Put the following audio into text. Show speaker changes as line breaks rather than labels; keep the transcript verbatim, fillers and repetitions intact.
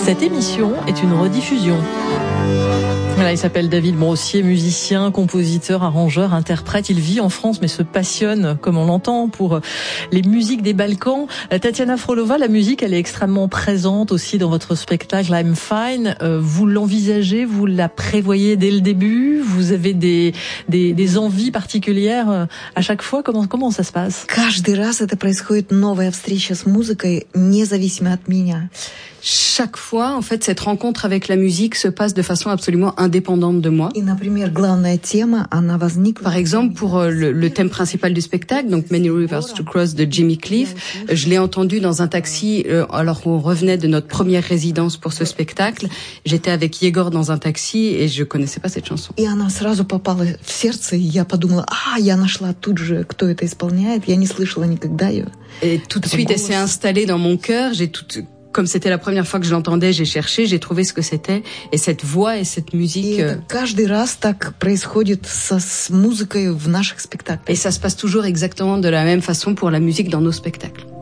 Cette émission est une rediffusion. Voilà, il s'appelle David Brossier, musicien, compositeur, arrangeur, interprète. Il vit en France mais se passionne, comme on l'entend, pour les musiques des Balkans. Tatiana Frolova, la musique, elle est extrêmement présente aussi dans votre spectacle I'm Fine. Vous l'envisagez, vous la prévoyez dès le début? Vous avez des, des, des envies particulières à chaque fois? Comment, comment ça se passe?
Каждый раз это происходит новая встреча с музыкой, независимо от меня.
Chaque fois, en fait, cette rencontre avec la musique se passe de façon absolument indépendante de moi.
И, например, главная тема, она возникла...
Par exemple, pour le, le thème principal du spectacle, donc Many Rivers to Cross de Jimmy Cliff, je l'ai entendu dans un taxi euh, alors qu'on revenait de notre première résidence pour ce spectacle. J'étais avec Yegor dans un taxi et je connaissais pas cette chanson.
И она сразу попала в сердце, и я подумала, а, я нашла тут же, кто это исполняет, я не слышала никогда ее.
Et tout de suite, elle s'est installée dans mon cœur. J'ai tout... Comme c'était la première fois que je l'entendais, j'ai cherché, j'ai trouvé ce que c'était. Et cette voix et cette musique...
Et каждый раз так происходит со, с музыкой в наших спектаклях.
Et ça se passe toujours exactement de la même façon pour la musique dans nos spectacles.